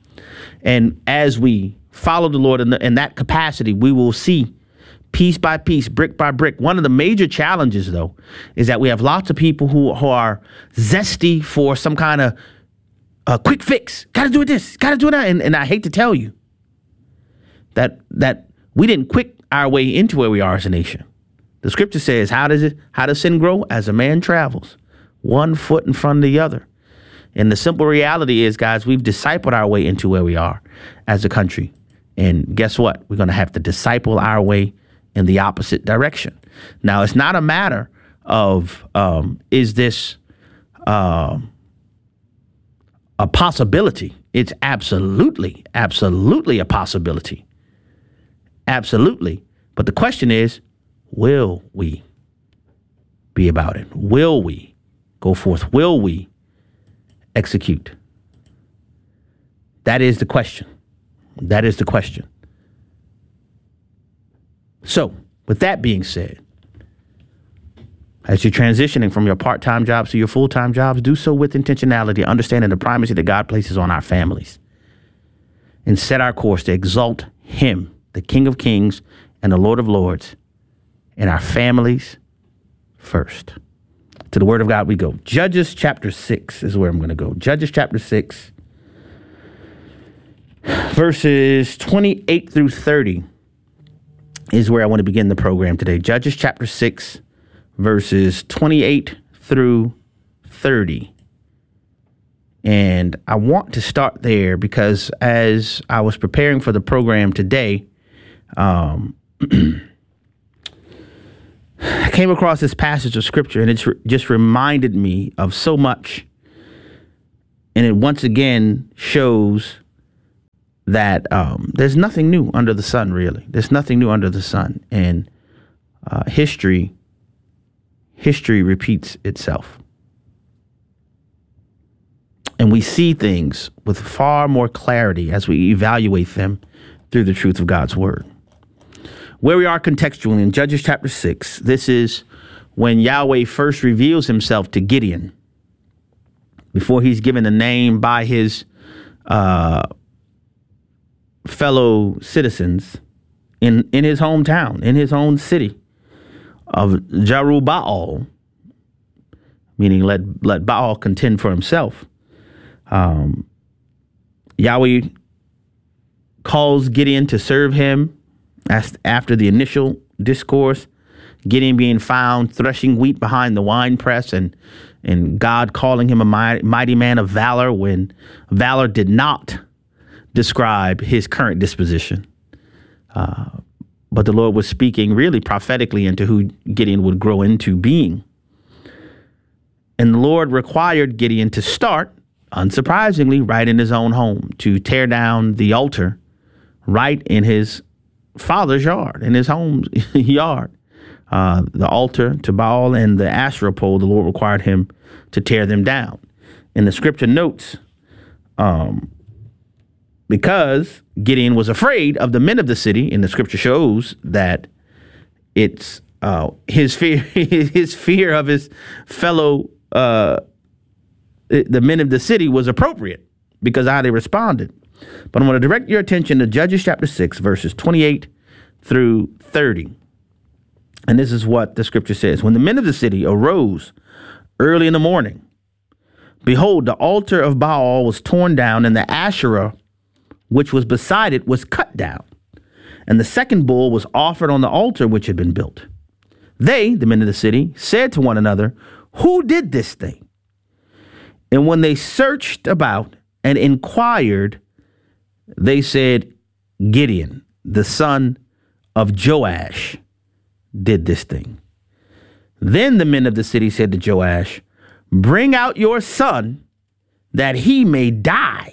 [SPEAKER 1] And as we follow the Lord in, the, in that capacity, we will see piece by piece, brick by brick. One of the major challenges, though, is that we have lots of people who, who are zesty for some kind of uh, quick fix. Got to do this, got to do that. And, and I hate to tell you that that we didn't quick our way into where we are as a nation. The scripture says, how does it, how does sin grow? As a man travels, one foot in front of the other. And the simple reality is, guys, we've discipled our way into where we are as a country. And guess what? We're going to have to disciple our way in the opposite direction. Now, it's not a matter of um, is this uh, a possibility? It's absolutely, absolutely a possibility. Absolutely. But the question is, will we be about it? Will we go forth? Will we execute? That is the question. That is the question. So, with that being said, as you're transitioning from your part-time jobs to your full-time jobs, do so with intentionality, understanding the primacy that God places on our families, and set our course to exalt Him, the King of Kings and the Lord of Lords, and our families first. To the Word of God we go. Judges chapter six is where I'm going to go. Judges chapter six, verses twenty-eight through thirty. Is where I want to begin the program today. Judges chapter six, verses twenty-eight through thirty. And I want to start there because as I was preparing for the program today, um, I came across this passage of scripture, and it re- just reminded me of so much. And it once again shows that um, there's nothing new under the sun, really. There's nothing new under the sun. And uh, history, history repeats itself. And we see things with far more clarity as we evaluate them through the truth of God's word. Where we are contextually in Judges chapter six, this is when Yahweh first reveals himself to Gideon before he's given a name by his uh, fellow citizens in, in his hometown, in his own city of Jerubbaal, meaning let, let Baal contend for himself. Um, Yahweh calls Gideon to serve him as, after the initial discourse, Gideon being found threshing wheat behind the winepress, and and God calling him a mighty, mighty man of valor when valor did not describe his current disposition. Uh, but the Lord was speaking really prophetically into who Gideon would grow into being. And the Lord required Gideon to start, unsurprisingly, right in his own home, to tear down the altar right in his father's yard, in his home yard. Uh, the altar to Baal and the Asherah pole, the Lord required him to tear them down. And the scripture notes, um, because Gideon was afraid of the men of the city, and the scripture shows that it's uh, his fear, his fear of his fellow, uh, the men of the city was appropriate because of how they responded. But I want to direct your attention to Judges chapter six, verses twenty-eight through thirty. And this is what the scripture says. When the men of the city arose early in the morning, behold, the altar of Baal was torn down, and the Asherah, which was beside it, was cut down. And the second bull was offered on the altar which had been built. They, the men of the city, said to one another, who did this thing? And when they searched about and inquired, they said, Gideon, the son of Joash, did this thing. Then the men of the city said to Joash, bring out your son that he may die,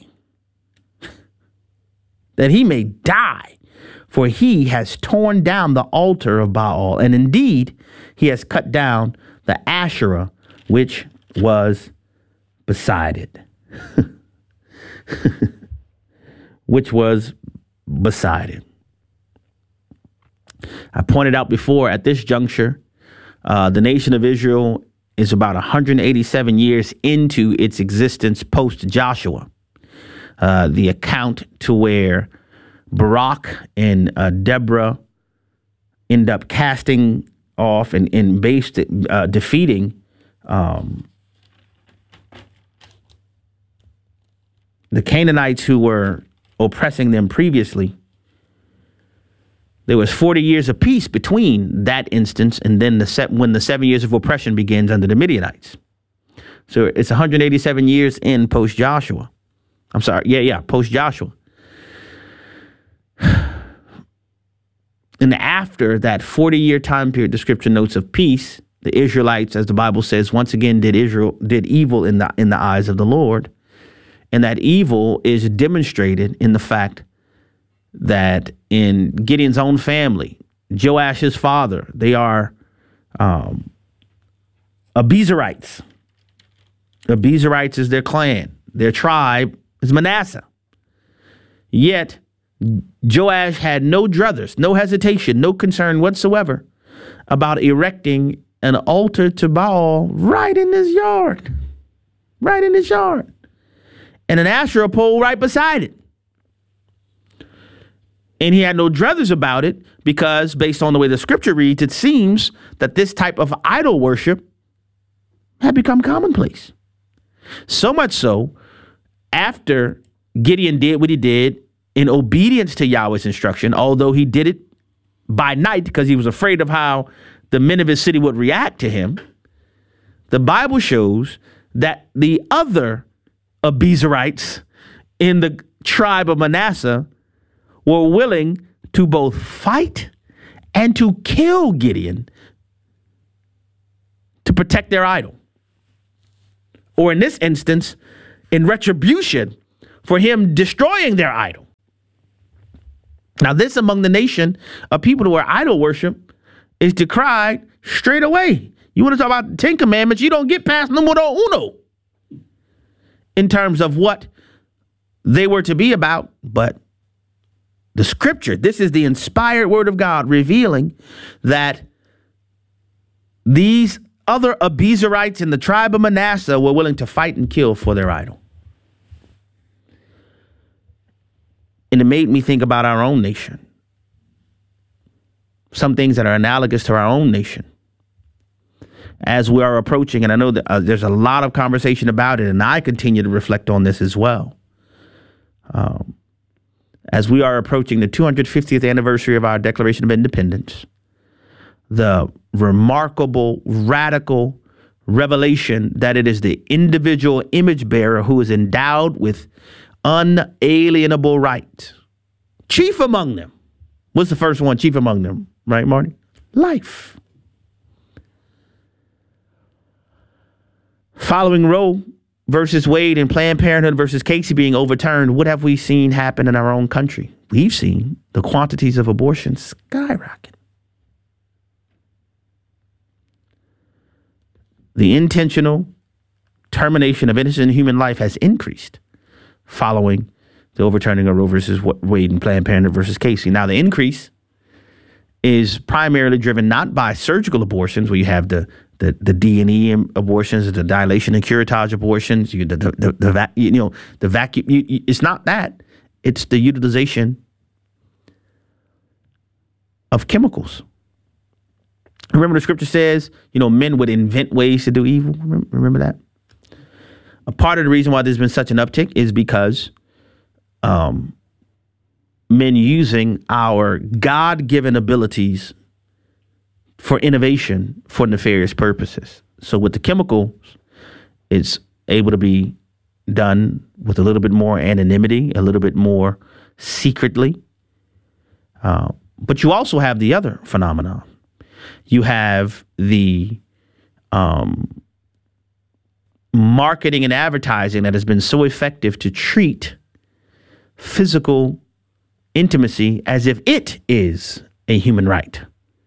[SPEAKER 1] that he may die, for he has torn down the altar of Baal, and indeed he has cut down the Asherah which was beside it. which was beside it. I pointed out before, at this juncture, uh, the nation of Israel is about one hundred eighty-seven years into its existence post Joshua. Uh, the account to where Barak and uh, Deborah end up casting off and, and based, uh, defeating um, the Canaanites who were oppressing them previously. There was forty years of peace between that instance and then the se- when the seven years of oppression begins under the Midianites. So it's one hundred eighty-seven years in post Joshua. I'm sorry. Yeah, yeah. Post Joshua. And after that forty year time period, the scripture notes of peace, the Israelites, as the Bible says, once again did Israel did evil in the in the eyes of the Lord. And that evil is demonstrated in the fact that in Gideon's own family, Joash's father, they are um, Abizarites. Abizarites is their clan. Their tribe is Manasseh. Yet Joash had no druthers, no hesitation, no concern whatsoever about erecting an altar to Baal right in his yard. Right in his yard. And an Asherah pole right beside it. And he had no druthers about it because, based on the way the scripture reads, it seems that this type of idol worship had become commonplace. So much so, after Gideon did what he did in obedience to Yahweh's instruction, although he did it by night because he was afraid of how the men of his city would react to him, the Bible shows that the other Abizarites in the tribe of Manasseh were willing to both fight and to kill Gideon to protect their idol. Or in this instance, in retribution for him destroying their idol. Now, this among the nation of people who are idol worship is decried straight away. You want to talk about the Ten Commandments, you don't get past numero uno in terms of what they were to be about. But the scripture, this is the inspired word of God revealing that these other Abiezrites in the tribe of Manasseh were willing to fight and kill for their idol. And it made me think about our own nation. Some things that are analogous to our own nation. As we are approaching, and I know that uh, there's a lot of conversation about it, and I continue to reflect on this as well. Um, as we are approaching the two hundred fiftieth anniversary of our Declaration of Independence, the remarkable, radical revelation that it is the individual image bearer who is endowed with unalienable right. Chief among them. What's the first one? Chief among them, right, Marty? Life. Following Roe versus Wade and Planned Parenthood versus Casey being overturned, what have we seen happen in our own country? We've seen the quantities of abortion skyrocket. The intentional termination of innocent human life has increased following the overturning of Roe versus Wade and Planned Parenthood versus Casey. Now, the increase is primarily driven not by surgical abortions, where you have the the, the D and E abortions, the dilation and curettage abortions, you, the, the, the, the vac, you know, the vacuum. You, you, it's not that. It's the utilization of chemicals. Remember, the scripture says, you know, men would invent ways to do evil. Remember, remember that? A part of the reason why there's been such an uptick is because um, men using our God-given abilities for innovation for nefarious purposes. So with the chemicals, it's able to be done with a little bit more anonymity, a little bit more secretly. Uh, but you also have the other phenomenon. You have the um, marketing and advertising that has been so effective to treat physical intimacy as if it is a human right.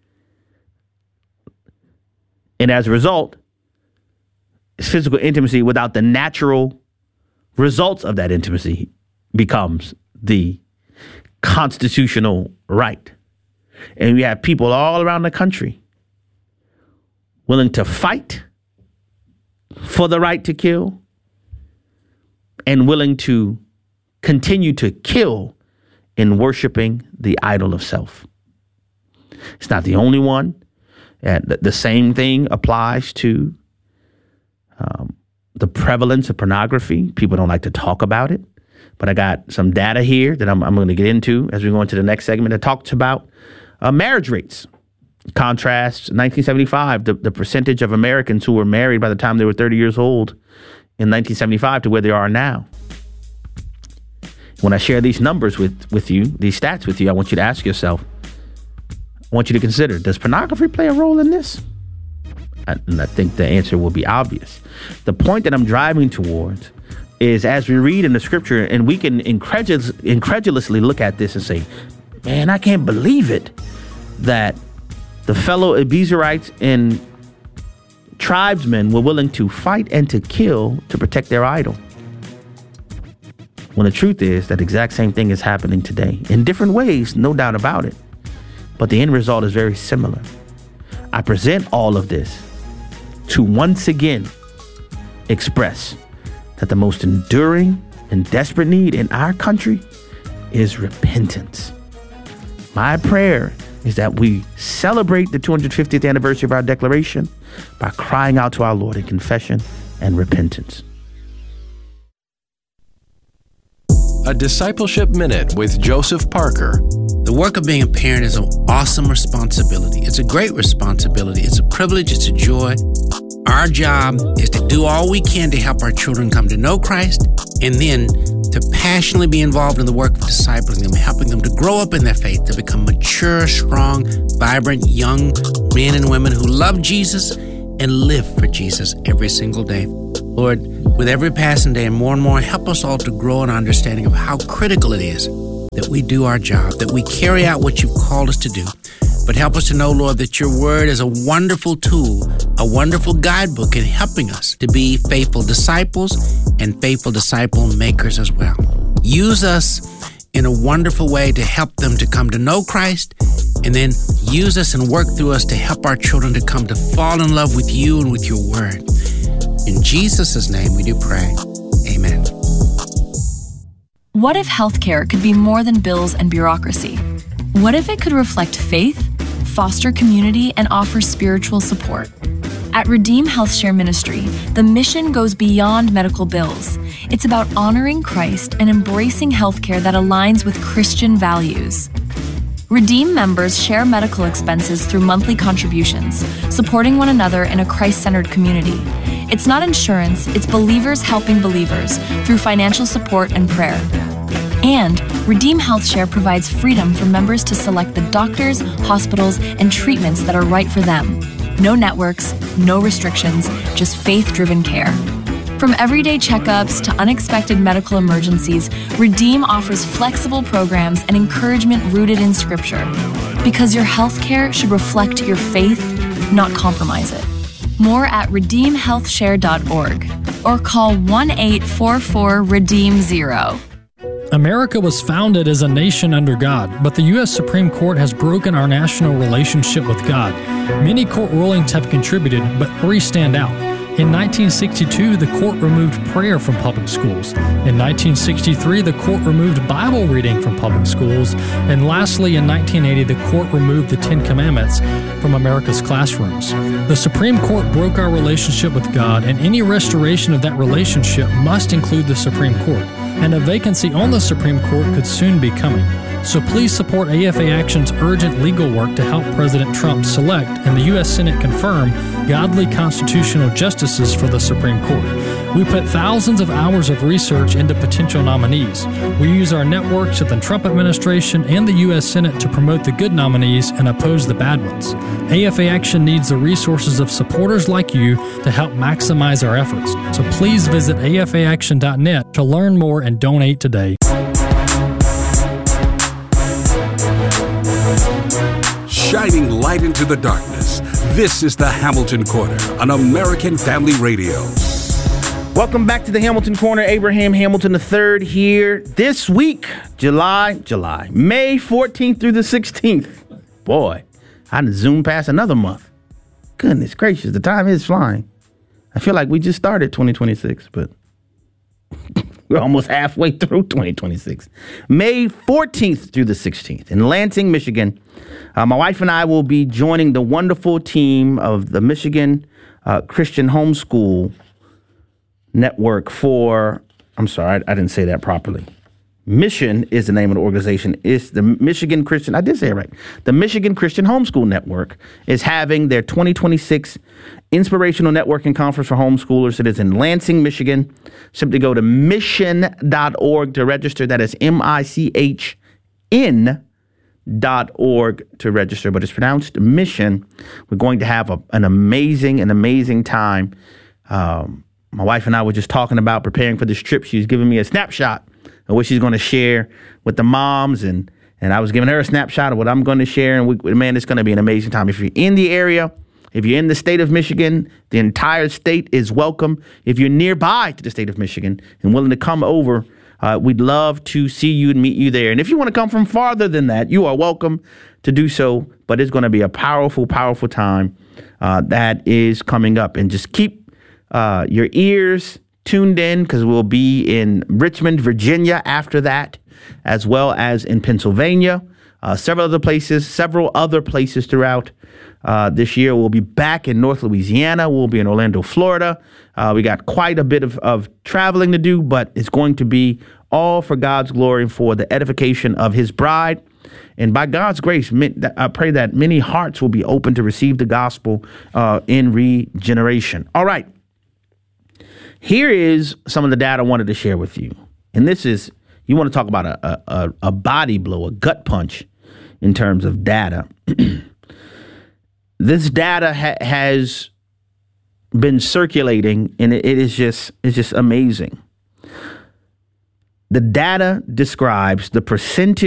[SPEAKER 1] And as a result, physical intimacy without the natural results of that intimacy becomes the constitutional right. And we have people all around the country willing to fight for the right to kill and willing to continue to kill in worshiping the idol of self. It's not the only one. And the, the same thing applies to um, the prevalence of pornography. People don't like to talk about it, but I got some data here that I'm, I'm going to get into as we go into the next segment that talks about uh, marriage rates. Contrast nineteen seventy-five, the, the percentage of Americans who were married by the time they were thirty years old in nineteen seventy-five to where they are now. When I share these numbers with, with you, these stats with you, I want you to ask yourself, I want you to consider, does pornography play a role in this? And I think the answer will be obvious. The point that I'm driving towards is, as we read in the scripture, and we can incredulous, incredulously look at this and say, man, I can't believe it, that the fellow Abiezrites and tribesmen were willing to fight and to kill to protect their idol. When the truth is that exact same thing is happening today in different ways, no doubt about it. But the end result is very similar. I present all of this to once again express that the most enduring and desperate need in our country is repentance. My prayer is that we celebrate the two hundred fiftieth anniversary of our declaration by crying out to our Lord in confession and repentance.
[SPEAKER 23] A Discipleship Minute with Joseph Parker.
[SPEAKER 24] The work of being a parent is an awesome responsibility. It's a great responsibility. It's a privilege. It's a joy. Our job is to do all we can to help our children come to know Christ and then to passionately be involved in the work of discipling them, helping them to grow up in their faith, to become mature, strong, vibrant, young men and women who love Jesus and live for Jesus every single day. Lord, with every passing day and more and more, help us all to grow in our understanding of how critical it is that we do our job, that we carry out what you've called us to do. But help us to know, Lord, that your word is a wonderful tool, a wonderful guidebook in helping us to be faithful disciples and faithful disciple makers as well. Use us in a wonderful way to help them to come to know Christ, and then use us and work through us to help our children to come to fall in love with you and with your word. In Jesus' name we do pray. Amen.
[SPEAKER 2] What if healthcare could be more than bills and bureaucracy? What if it could reflect faith, foster community, and offer spiritual support? At Redeem HealthShare Ministry, the mission goes beyond medical bills. It's about honoring Christ and embracing healthcare that aligns with Christian values. Redeem members share medical expenses through monthly contributions, supporting one another in a Christ-centered community. It's not insurance, it's believers helping believers through financial support and prayer. And Redeem HealthShare provides freedom for members to select the doctors, hospitals, and treatments that are right for them. No networks, no restrictions, just faith-driven care. From everyday checkups to unexpected medical emergencies, Redeem offers flexible programs and encouragement rooted in Scripture. Because your healthcare should reflect your faith, not compromise it. More at redeem health share dot org or call one eight four four redeem zero.
[SPEAKER 3] America was founded as a nation under God, but the U S Supreme Court has broken our national relationship with God. Many court rulings have contributed, but three stand out. In nineteen sixty-two, the court removed prayer from public schools. In nineteen sixty-three, the court removed Bible reading from public schools. And lastly, in nineteen eighty, the court removed the Ten Commandments from America's classrooms. The Supreme Court broke our relationship with God, and any restoration of that relationship must include the Supreme Court. And a vacancy on the Supreme Court could soon be coming. So please support A F A Action's urgent legal work to help President Trump select and the U S Senate confirm godly constitutional justices for the Supreme Court. We put thousands of hours of research into potential nominees. We use our networks at the Trump administration and the U S Senate to promote the good nominees and oppose the bad ones. A F A Action needs the resources of supporters like you to help maximize our efforts. So please visit A F A action dot net to learn more and donate today.
[SPEAKER 25] Shining light into the darkness. This is the Hamilton Corner on American Family Radio.
[SPEAKER 1] Welcome back to the Hamilton Corner. Abraham Hamilton the third here this week, July, July, May fourteenth through the sixteenth. Boy, I done zoomed past another month. Goodness gracious, the time is flying. I feel like we just started twenty twenty-six, but we're almost halfway through twenty twenty-six. May fourteenth through the sixteenth in Lansing, Michigan. Uh, my wife and I will be joining the wonderful team of the Michigan uh, Christian Homeschool Network for, I'm sorry, I, I didn't say that properly. Mission is the name of the organization. It's the Michigan Christian, I did say it right. The Michigan Christian Homeschool Network is having their twenty twenty-six Inspirational Networking Conference for Homeschoolers. It is in Lansing, Michigan. Simply go to mission dot org to register. That is M I C H N dot org to register, but it's pronounced Mission. We're going to have a, an amazing, an amazing time. Um, my wife and I were just talking about preparing for this trip. She's giving me a snapshot of what she's going to share with the moms, and and I was giving her a snapshot of what I'm going to share. And we, man, it's going to be an amazing time. If you're in the area, if you're in the state of Michigan, the entire state is welcome. If you're nearby to the state of Michigan and willing to come over, uh, we'd love to see you and meet you there. And if you want to come from farther than that, you are welcome to do so. But it's going to be a powerful, powerful time uh, that is coming up. And just keep uh, your ears tuned in, because we'll be in Richmond, Virginia after that, as well as in Pennsylvania, uh, several other places, several other places throughout uh, this year. We'll be back in North Louisiana. We'll be in Orlando, Florida. Uh, we got quite a bit of, of traveling to do, but it's going to be all for God's glory and for the edification of his bride. And by God's grace, I pray that many hearts will be open to receive the gospel uh, in regeneration. All right. Here is some of the data I wanted to share with you. And this is, you want to talk about a, a, a body blow, a gut punch in terms of data. This data ha- has been circulating, and it, it is just it's just amazing. The data describes the percentage